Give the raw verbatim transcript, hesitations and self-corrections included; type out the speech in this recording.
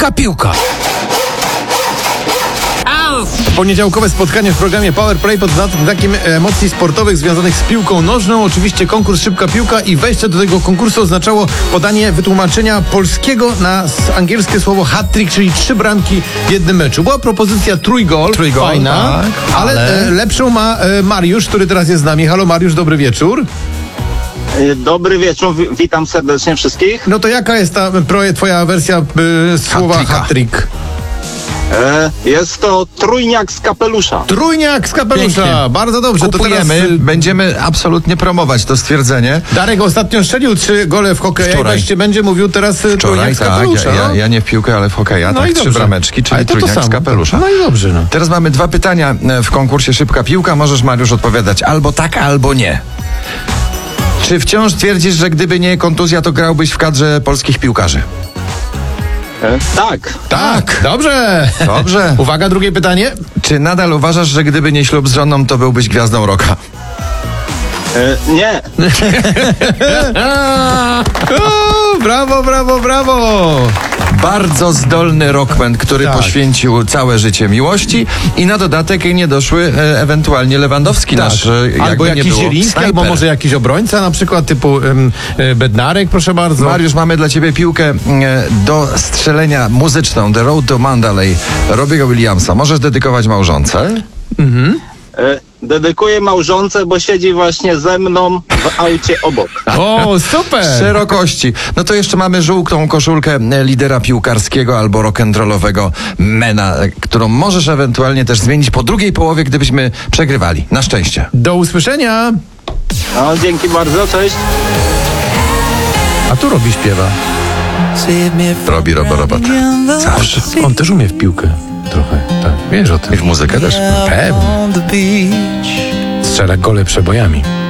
Szybka piłka. Poniedziałkowe spotkanie w programie Power Play pod znakiem emocji sportowych związanych z piłką nożną. Oczywiście konkurs Szybka Piłka i wejście do tego konkursu oznaczało podanie wytłumaczenia polskiego na angielskie słowo hat-trick, czyli trzy bramki w jednym meczu. Była propozycja trójgol, Trójgol, fajna, tak, ale, ale... E, lepszą ma e, Mariusz, który teraz jest z nami. Halo Mariusz, dobry wieczór. Dobry wieczór, wi- witam serdecznie wszystkich. No to jaka jest ta proje, twoja wersja e, słowa Hat-tricka. hat-trick? E, jest to trójniak z kapelusza. Trójniak z kapelusza, Pięknie. bardzo dobrze. Kupujemy, To teraz, e, będziemy absolutnie promować to stwierdzenie. Darek ostatnio strzelił trzy gole w hokeja i Wczoraj. właśnie będzie mówił teraz e, Wczoraj, trójniak z tak, kapelusza. ja, ja, no. ja nie w piłkę, ale w hokeja, No tak, i trzy dobrze. brameczki, czyli Ale to to trójniak z samo. kapelusza. No i dobrze, no. Teraz mamy dwa pytania w konkursie Szybka Piłka. Możesz, Mariusz, odpowiadać albo tak, albo nie. Czy wciąż twierdzisz, że gdyby nie kontuzja, to grałbyś w kadrze polskich piłkarzy? E, tak. Tak, dobrze. Dobrze. Uwaga, drugie pytanie. Czy nadal uważasz, że gdyby nie ślub z żoną, to byłbyś gwiazdą rocka? E, nie. O, brawo, brawo, brawo. Bardzo zdolny rockman, który Tak. poświęcił całe życie miłości i na dodatek nie doszły e, ewentualnie Lewandowski nasz, e, jakby Albo nie jakiś było, Zieliński, snajper. albo może jakiś obrońca, na przykład typu um, Bednarek, proszę bardzo. Mariusz, mamy dla ciebie piłkę e, do strzelenia muzyczną The Road to Mandalay Robbie'ego Williamsa. Możesz dedykować małżonce? E, dedykuję małżonce, bo siedzi właśnie ze mną w aucie obok. O, super. Szerokości. No to jeszcze mamy żółtą koszulkę e, lidera piłkarskiego albo rock'n'rollowego mena, e, którą możesz ewentualnie też zmienić po drugiej połowie, gdybyśmy przegrywali. Na szczęście. Do usłyszenia. No, dzięki bardzo, cześć. A tu Robi śpiewa. Robi Robo Robota. Zawsze. On też umie w piłkę. Trochę, tak. Wiesz o tym. I w muzykę też. Pewnie. Strzela gole przebojami.